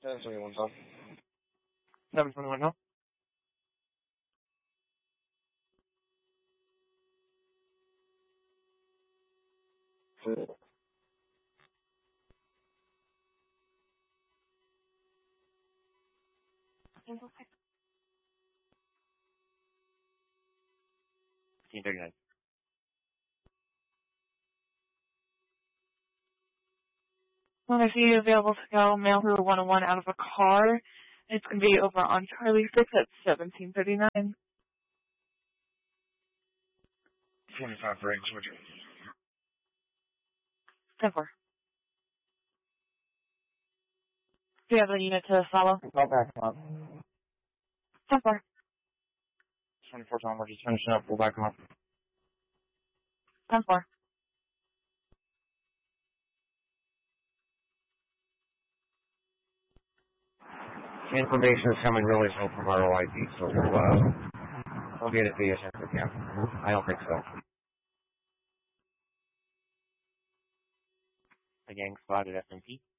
1021 South. 721 North. Cool. Cancel 1539. Well, I see you available to go mail through 101 out of a car. It's going to be over on Charlie 6 at 1739. 25 breaks, would you? 10-4. Do you have a unit to follow? Call back up. 10-4. 24 Tom, we're just finishing up. We'll back up. 10-4. Information is coming really slow from ROID, so we'll get it to you as soon as we can. I don't think so. The gang spotted SMP.